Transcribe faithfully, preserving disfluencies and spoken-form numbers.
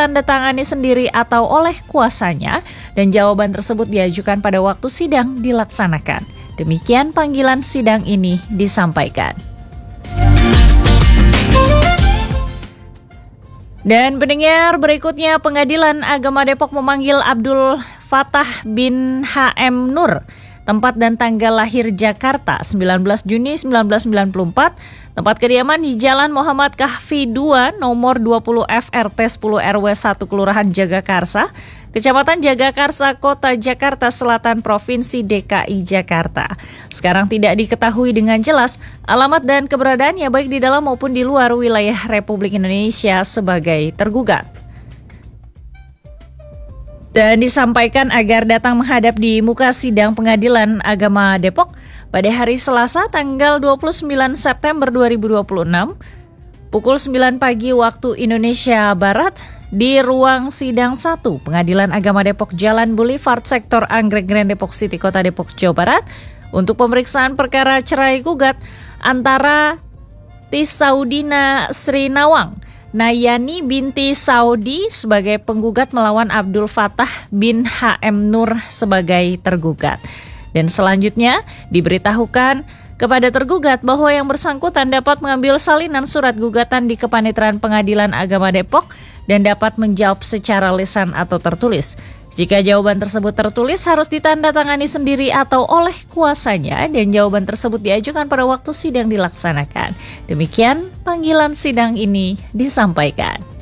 ditandatangani sendiri atau oleh kuasanya dan jawaban tersebut diajukan pada waktu sidang dilaksanakan. Demikian panggilan sidang ini disampaikan. Dan pendengar, berikutnya Pengadilan Agama Depok memanggil Abdul Fattah bin H M Nur, tempat dan tanggal lahir Jakarta sembilan belas Juni seribu sembilan ratus sembilan puluh empat, tempat kediaman di Jalan Muhammad Kahfi dua, nomor dua puluh F R T sepuluh R W satu, Kelurahan Jagakarsa, Kecamatan Jagakarsa, Kota Jakarta Selatan, Provinsi D K I Jakarta. Sekarang tidak diketahui dengan jelas alamat dan keberadaannya baik di dalam maupun di luar wilayah Republik Indonesia sebagai tergugat. Dan disampaikan agar datang menghadap di muka sidang Pengadilan Agama Depok pada hari Selasa tanggal dua puluh sembilan September dua ribu dua puluh enam pukul sembilan pagi waktu Indonesia Barat di ruang sidang satu Pengadilan Agama Depok Jalan Boulevard Sektor Anggrek Grand Depok City Kota Depok Jawa Barat untuk pemeriksaan perkara cerai gugat antara Tisaudina Sri Nawang Nayani binti Saudi sebagai penggugat melawan Abdul Fattah bin H M Nur sebagai tergugat. Dan selanjutnya diberitahukan kepada tergugat bahwa yang bersangkutan dapat mengambil salinan surat gugatan di Kepanitiaan Pengadilan Agama Depok dan dapat menjawab secara lisan atau tertulis. Jika jawaban tersebut tertulis harus ditandatangani sendiri atau oleh kuasanya dan jawaban tersebut diajukan pada waktu sidang dilaksanakan. Demikian panggilan sidang ini disampaikan.